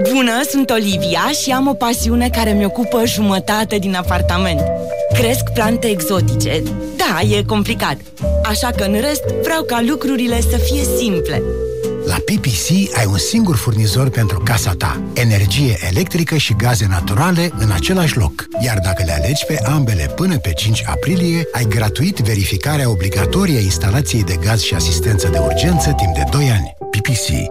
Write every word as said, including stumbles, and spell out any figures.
Bună, sunt Olivia și am o pasiune care mi-ocupă jumătate din apartament. Cresc plante exotice. Da, e complicat. Așa că în rest vreau ca lucrurile să fie simple. La P P C ai un singur furnizor pentru casa ta. Energie electrică și gaze naturale în același loc. Iar dacă le alegi pe ambele până pe cinci aprilie, ai gratuit verificarea obligatorie a instalației de gaz și asistență de urgență timp de doi ani. P P C.